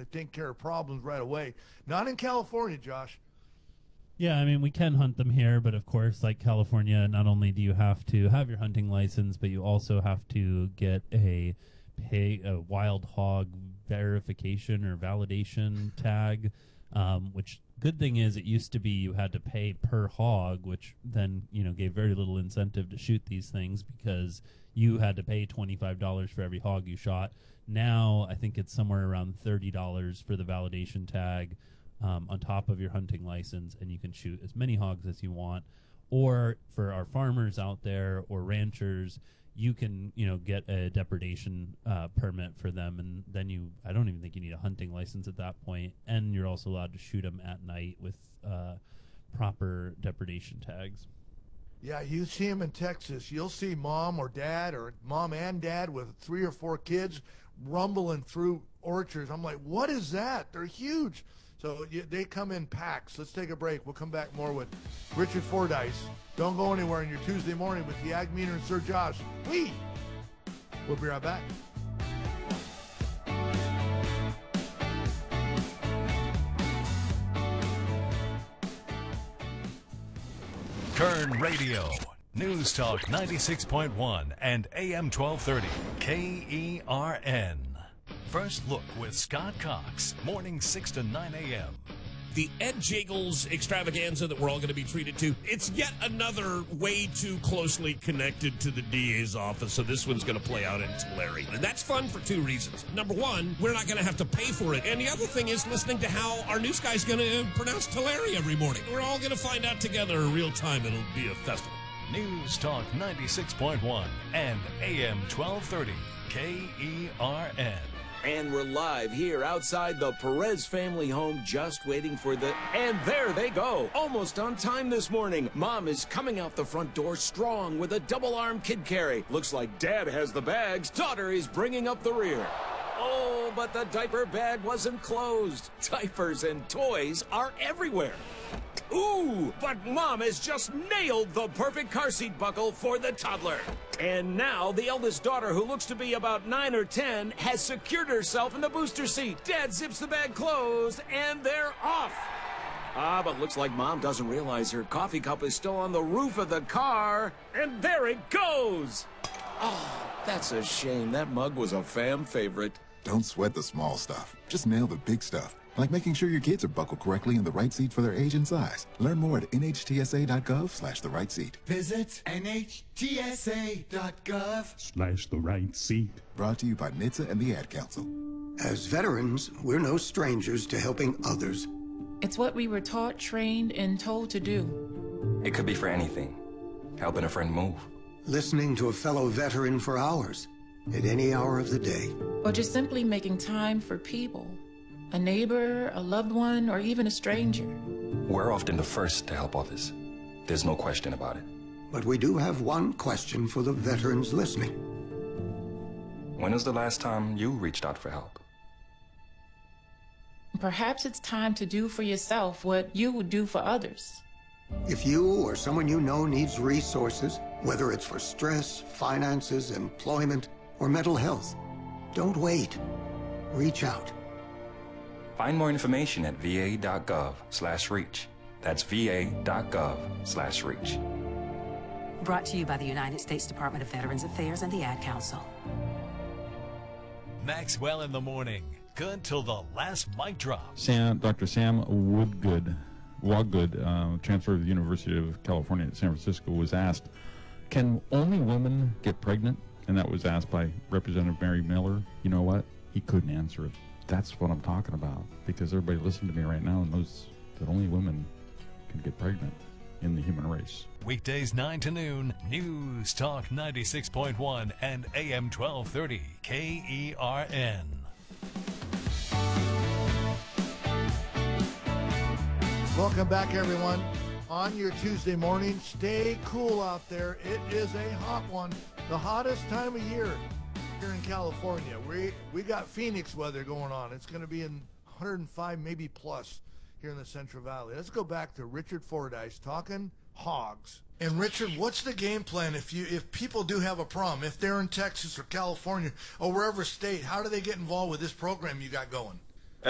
They take care of problems right away. Not in California, Josh. Yeah, I mean, we can hunt them here, but of course, like California, not only do you have to have your hunting license, but you also have to get a wild hog verification or validation tag, which good thing is it used to be you had to pay per hog, which then, gave very little incentive to shoot these things because you had to pay $25 for every hog you shot. Now, I think it's somewhere around $30 for the validation tag on top of your hunting license, and you can shoot as many hogs as you want. Or for our farmers out there or ranchers, you can, get a depredation permit for them, and then I don't even think you need a hunting license at that point, and you're also allowed to shoot them at night with proper depredation tags. Yeah, you see them in Texas. You'll see mom or dad or mom and dad with 3 or 4 kids rumbling through orchards. I'm like, what is that? They're huge. So they come in packs. Let's take a break. We'll come back more with Richard Fordyce. Don't go anywhere on your Tuesday morning with the Ag Meter and Sir Josh. We'll be right back. Kern Radio, News Talk 96.1 and AM 1230, KERN. First Look with Scott Cox, morning 6 to 9 a.m. The Ed Jagels extravaganza that we're all going to be treated to, it's yet another way too closely connected to the DA's office, so this one's going to play out in Tulare. And that's fun for 2 reasons. Number one, we're not going to have to pay for it. And the other thing is listening to how our news guy's going to pronounce Tulare every morning. We're all going to find out together in real time. It'll be a festival. News Talk 96.1 and AM 1230, KERN. And we're live here outside the Perez family home, just waiting for and there they go. Almost on time this morning. Mom is coming out the front door strong with a double-arm kid carry. Looks like Dad has the bags. Daughter is bringing up the rear. Oh, but the diaper bag wasn't closed. Diapers and toys are everywhere. Ooh, but Mom has just nailed the perfect car seat buckle for the toddler. And now the eldest daughter, who looks to be about 9 or 10, has secured herself in the booster seat. Dad zips the bag closed, and they're off. But looks like Mom doesn't realize her coffee cup is still on the roof of the car. And there it goes. Oh, that's a shame. That mug was a fam favorite. Don't sweat the small stuff. Just nail the big stuff. Like making sure your kids are buckled correctly in the right seat for their age and size. Learn more at nhtsa.gov/the right seat. Visit nhtsa.gov/the right seat. Brought to you by NHTSA and the Ad Council. As veterans, we're no strangers to helping others. It's what we were taught, trained, and told to do. It could be for anything. Helping a friend move. Listening to a fellow veteran for hours, at any hour of the day. Or just simply making time for people. A neighbor, a loved one, or even a stranger. We're often the first to help others. There's no question about it. But we do have one question for the veterans listening. When was the last time you reached out for help? Perhaps it's time to do for yourself what you would do for others. If you or someone you know needs resources, whether it's for stress, finances, employment, or mental health, don't wait. Reach out. Find more information at va.gov/reach. That's va.gov/reach. Brought to you by the United States Department of Veterans Affairs and the Ad Council. Maxwell in the morning. Good till the last mic drop. Dr. Sam Woggood, transfer to the University of California at San Francisco, was asked, can only women get pregnant? And that was asked by Representative Mary Miller. You know what? He couldn't answer it. That's what I'm talking about, because everybody listening to me right now knows that only women can get pregnant in the human race. Weekdays 9 to noon, News Talk 96.1 and AM 1230, KERN. Welcome back, everyone. On your Tuesday morning, stay cool out there. It is a hot one, the hottest time of year here in California. We got Phoenix weather going on. It's going to be in 105, maybe plus here in the Central Valley. Let's go back to Richard Fordyce talking hogs. And Richard, what's the game plan if people do have a problem? If they're in Texas or California or wherever state, how do they get involved with this program you got going?